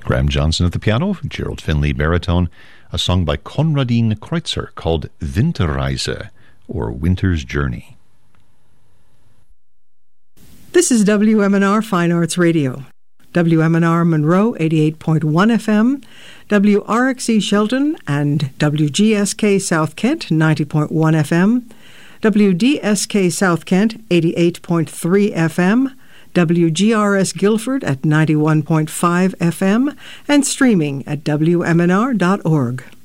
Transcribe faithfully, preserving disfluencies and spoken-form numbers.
Graham Johnson at the piano, Gerald Finley baritone, a song by Konradin Kreutzer called Winterreise, or Winter's Journey. This is W M N R Fine Arts Radio. W M N R Monroe eighty-eight point one F M, W R X E Shelton and W G S K South Kent ninety point one F M, W D S K South Kent eighty-eight point three F M, W G R S Guilford at ninety-one point five F M, and streaming at W M N R dot org.